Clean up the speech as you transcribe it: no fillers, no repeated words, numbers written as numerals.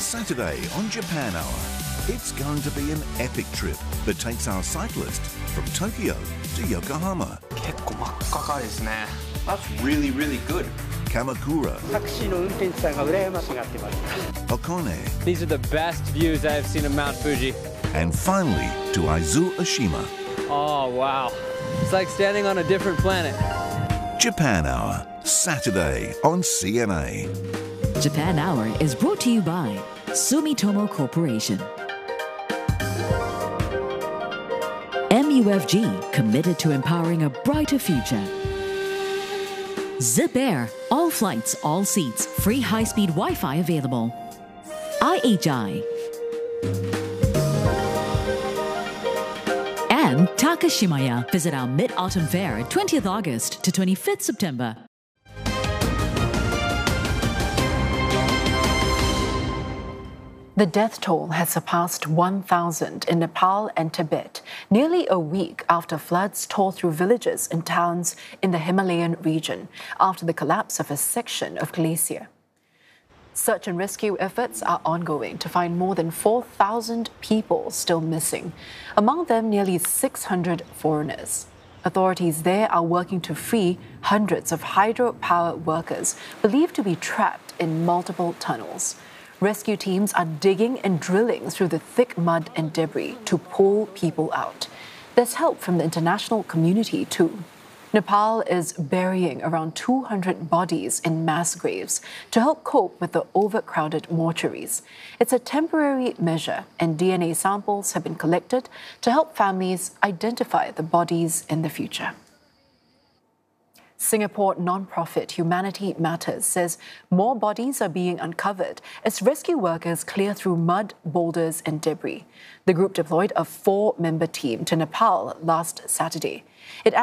Saturday on Japan Hour, it's going to be an epic trip that takes our cyclist from Tokyo to Yokohama. 結構真っ赤かいですね。 That's really, really good. Kamakura, タクシーの運転手さんが羨ましがってます。 Hakone, These are the best views I have seen of Mount Fuji. and finally to Aizu Oshima. Oh, wow. It's like standing on a different planet. Japan Hour, Saturday on CNA. Japan Hour is brought to you by Sumitomo Corporation. MUFG, committed to empowering a brighter future. Zip Air, all flights, all seats, free high-speed Wi-Fi available. IHI. And Takashimaya. Visit our Mid-Autumn Fair, 20th August to 25th September. The death toll has surpassed 1,000 in Nepal and Tibet, nearly a week after floods tore through villages and towns in the Himalayan region after the collapse of a section of glacier. Search and rescue efforts are ongoing to find more than 4,000 people still missing, among them nearly 600 foreigners. Authorities there are working to free hundreds of hydropower workers believed to be trapped in multiple tunnels. Rescue teams are digging and drilling through the thick mud and debris to pull people out. There's help from the international community too. Nepal is burying around 200 bodies in mass graves to help cope with the overcrowded mortuaries. It's a temporary measure, and DNA samples have been collected to help families identify the bodies in the future. Singapore non-profit Humanity Matters says more bodies are being uncovered as rescue workers clear through mud, boulders and debris. The group deployed a 4-member team to Nepal last Saturday. It